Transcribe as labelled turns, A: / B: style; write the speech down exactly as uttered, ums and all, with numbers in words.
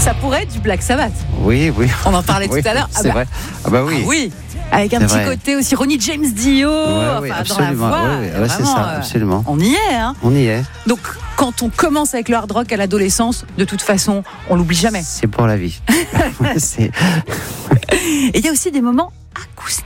A: Ça pourrait être du Black Sabbath.
B: Oui, oui.
A: On en parlait
B: oui,
A: tout à l'heure. Ah
B: c'est
A: bah,
B: vrai. Ah bah oui.
A: Ah oui. Avec un
B: C'est
A: petit
B: vrai.
A: côté aussi Ronnie James Dio,
B: Ouais,
A: enfin,
B: oui,
A: dans la
B: absolument.
A: voix.
B: Ouais, ouais, ouais, c'est
A: Vraiment,
B: ça,
A: euh,
B: absolument.
A: On y est, hein.
B: On y est.
A: Donc, quand on commence avec le hard rock à l'adolescence, de toute façon, on l'oublie jamais.
B: C'est pour la vie. c'est...
A: Et il y a aussi des moments acoustiques.